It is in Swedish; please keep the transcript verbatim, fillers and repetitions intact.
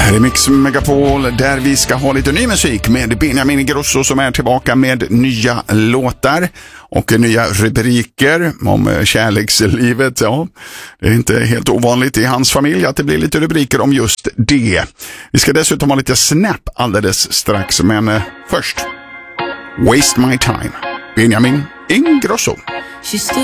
Här är Mix Megapol där vi ska ha lite ny musik med Benjamin Ingrosso som är tillbaka med nya låtar och nya rubriker om kärlekslivet. Ja, det är inte helt ovanligt i hans familj att det blir lite rubriker om just det. Vi ska dessutom ha lite Snap alldeles strax, men eh, först Waste My Time, Benjamin Ingrosso. She stood